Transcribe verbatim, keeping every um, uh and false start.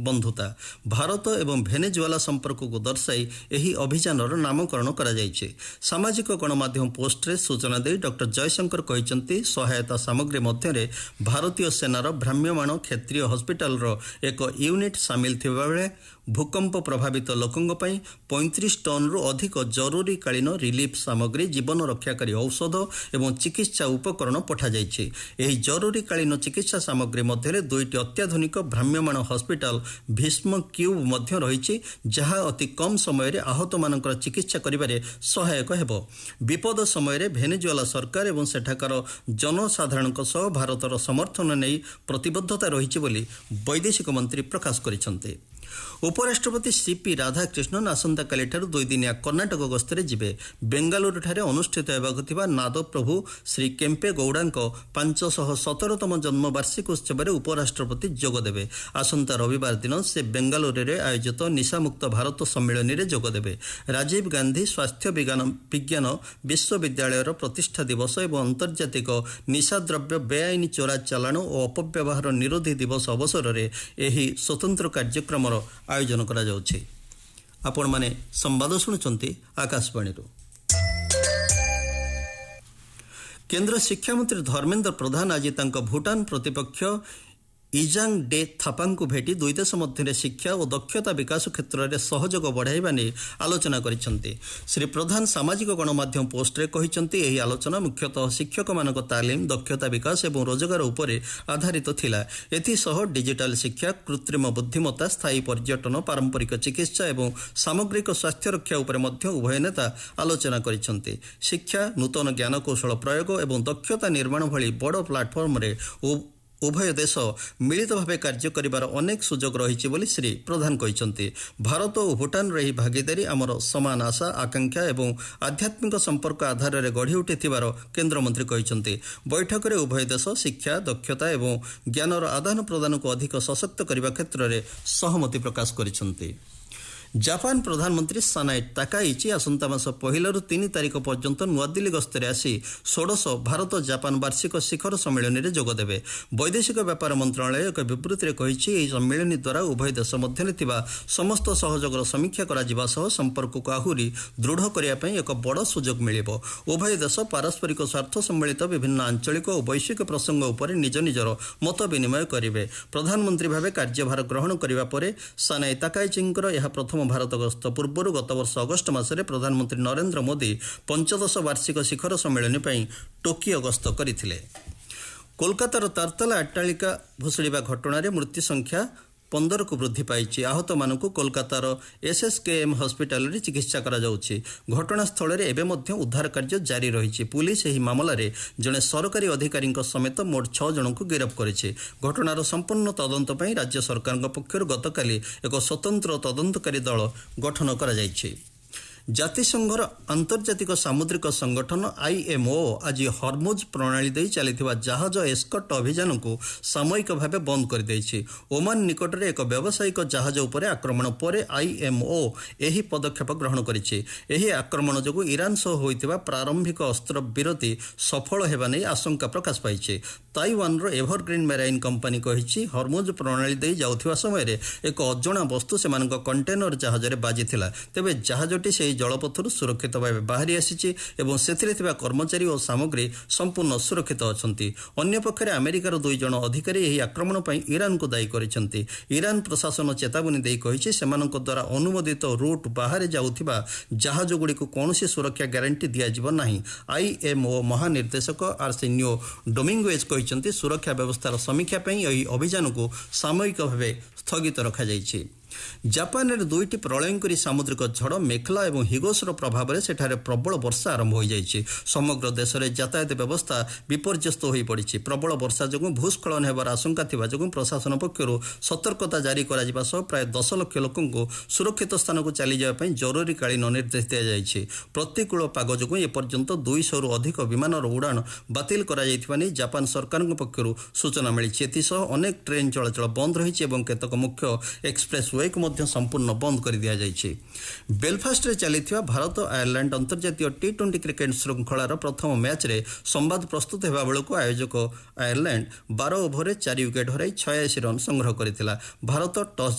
बंधुता। भारत एवं भेनेजुएला संपर्क को दर्शाई एही अभियानर नामकरण करा जायछि। सामाजिक गणमाध्यम पोस्टरे सूचना दे डॉक्टर जयशंकर कहिसंती सहायता सामग्री मध्यरे भारतीय सेनार भ्राम्यमाण क्षेत्रीय हॉस्पिटल एक यूनिट सामिल थिबा बेले भूकंप प्रभावित लोकंग पई पैंतीस टन रु अधिक जरूरी कालीन रिलीफ सामग्री, जीवन रक्षाकारी औषध एवं चिकित्सा उपकरण पठा जायछि। एही जरूरी कालीन चिकित्सा सामग्री मध्यरे दुईटी अत्याधुनिक भ्राम्यमाण हॉस्पिटल भीष्म क्यूब मध्य रहिछि, जहा अति कम समय आहत मानकर चिकित्सा करिबारे सहायक हेबो। विपद समय भेनेजुएला सरकार एवं सेठाकार जनसाधारणक सह भारतर समर्थन नै प्रतिबद्धता रहिछि बोली वैदेशिक मंत्री प्रकाश करिसंते। उपराष्ट्रपति सीपी राधाकृष्णन आसंता कालीठार दुई दिनिया कर्णाटक गस्तरे जिबे। बेंगालुरु ठारे अनुष्ठित हेबाकु थिबा नादप्रभु श्री केम्पे गौड़ांक पांचशह सतरतम जन्मवार्षिक उत्सव में उपराष्ट्रपति जोग देबे। आसंता रविवार दिन से बेंगालुरु रे आयोजित निशामुक्त भारत सम्मेलन में जोग देबे। राजीव गांधी स्वास्थ्य विज्ञान विश्वविद्यालय प्रतिष्ठा दिवस एवं अंतर्जातिक निशाद्रव्य बेआईन चोरा चालाण और अपव्यवहार निरोधी दिवस अवसर में एही स्वतंत्र कार्यक्रम आयोजन करा जाउछि। आपण माने संवाद सुनुचंती आकाशवाणी। केंद्र शिक्षा मंत्री धर्मेंद्र प्रधान आज तांको भूटान प्रतिपक्ष इजांग डे थापांग को भेटी दुई देश मध्य शिक्षा और दक्षता विकास क्षेत्र में सहयोग बढ़ाइबा नै आलोचना करिसंती। श्री प्रधान सामाजिक गणमाध्यम पोस्टरे कहिसंती एही आलोचना मुख्यतः शिक्षक मानक तालीम, दक्षता विकास एवं रोजगार उपरे आधारित थिला। एथिसह डिजिटल शिक्षा, कृत्रिम बुद्धिमत्ता, स्थायी पर्यटन, पारंपरिक चिकित्सा एवं सामग्रिक स्वास्थ्य रक्षा उपरे मध्य उभय नेता आलोचना करिसंती। शिक्षा, नूतन ज्ञानकौशल प्रयोग एवं दक्षता निर्माण भली बड़ प्लाटफर्म रे उभय देश मिलित भाव कार्य करिबार अनेक सुजोग रहिछि बोली श्री प्रधान कहिसंती। भारत और भूटान रही भागीदारी आमर समान आशा, आकांक्षा एवं आध्यात्मिक संपर्क आधार रे गढ़ी उठिथिबार केन्द्रमंत्री कहिसंती। बैठक रे उभय देश शिक्षा, दक्षता एवं ज्ञानर आदान प्रदान को अधिक सशक्त करबा क्षेत्र रे सहमति प्रकाश करिसंती। जापान प्रधानमंत्री सानाई ताकाइची आसंता मास पहलू तीन तारिख पर्यंत नुआदिल्ली गस्तरे आसी षोडश भारत जापान वार्षिक शिखर सम्मेलन में जोगदेवे। वैदेशिक व्यापार मंत्रालय एक विवृत्ति में कही यह सम्मेलन द्वारा उभय देश मध्य समस्त सहयोगर समीक्षा करा सह संपर्क को आहरी दृढ़ करने एक बड़ सुजोग मिलिबो। उभय देश पारस्परिक स्वार्थ सम्मिलित विभिन्न आंचलिक और वैश्विक प्रसंग उपर निज निजर मत विनिमय करेंगे। प्रधानमंत्री भाव कार्यभार ग्रहण करने पर सानाई ताकाइचींकर यह प्रथम भारत गस्त पूर्व गत वर्ष अगस्ट मासरे प्रधानमंत्री नरेंद्र मोदी पंचदश वार्षिक शिखर सम्मेलन पर टोकियो गस्त करथिले। कोलकातार तारतला अट्टालिका भुशुड़िबा घटना मृत्यु संख्या पंदर को वृद्धि पाई। आहत मानक कोलकातार एसएसकेएम हॉस्पिटल रे चिकित्सा करा जाउछि। घटनास्थल रे एबे मध्य उद्धार कार्य जारी रही। पुलिस एही मामला रे जने सरकारी अधिकारी समेत मोट छह जन को गिरफ्त करिछि। घटनार संपूर्ण तदंत पई राज्य सरकार पक्षर गतकाली एक स्वतंत्र तदंतकारी दल गठन करा जाइछि। जातिसंघर आंतर्जातिक सामुद्रिक संगठन आईएमओ आज हर्मुज प्रणाली दे चलिथिबा जहाज एस्कॉर्ट अभियान को सामयिक भाव बंद कर देछि। ओमान निकट में एक व्यावसायिक जहाज उपरे आक्रमण पर आईएमओ एही पदक्षेप ग्रहण करिछि। एही आक्रमण जोगु ईरान सह होइतिबा प्रारंभिक अस्त्र विरति सफल हेबा नै आशंका प्रकाश पाइछि। ताइवान रो एवरग्रीन मेराइन कंपनी कहिछि हर्मुज प्रणाली दे जाउथिबा समय एक अजଣା वस्तु सेमानक कंटेनर जहाज रे बाजिथिला। तेबे जहाजटी से जलपथर सुरक्षित भाव बाहरी आसी एवं सेथिरे थिबा कर्मचारी और सामग्री संपूर्ण सुरक्षित अछंती। अन्य पक्षरे अमेरिकार दुई जन अधिकारी एही आक्रमण पई ईरान को दायी करिसंती। ईरान प्रशासन चेतावनी देई कहिछि सेमानक द्वारा अनुमोदित रूट बाहर जाउथिबा जहाज गुडी को कोनोसी सुरक्षा ग्यारंटी दिया जिवो नाही। आईएमओ महानिर्देशक आर्सेनियो डोमिंगोज कहिसंती सुरक्षा व्यवस्थार समीक्षा पई एही अभियान को सामयिक भाव स्थगित रखा जाइछि। जापान रे दुईटी प्रलयंकारी सामुद्रिक झड़ मेखला और हिगोसर प्रभाव में सेठारे प्रबल वर्षा आरंभ हो जाइछि। समग्र देश में यातायात व्यवस्था विपर्यस्त हो पड़ी। प्रबल वर्षा जो भूस्खलन होबार आशंका थिबा जो प्रशासन पक्षर सतर्कता जारी करा सह प्राय दस लक्ष लोकों को सुरक्षित स्थान को चली जाय पई जरूरीकालीन निर्देश दिया जाइछि। प्रतिकूल पाग जो एपर्यंत दुईश रु अधिक विमान उड़ाण बातिल करा जायथिबा नै जापान सरकार पक्षर सूचना मिली। एथिसह अनेक ट्रेन चलाचल बंद रही और केतक मुख्य एक्सप्रेस वे को मध्य संपूर्ण बंद कर दिया जाइछि। बेलफास्ट रे चलिथिबा Bharat Ireland अंतर्जातीय T twenty cricket श्रृंखलार प्रथम मैच रे संवाद प्रस्तुत हेबा बेलको आयोजक आयरलैंड बारह ओभर चार विकेट हराई छियासी रन संग्रह करथिला। भारत टॉस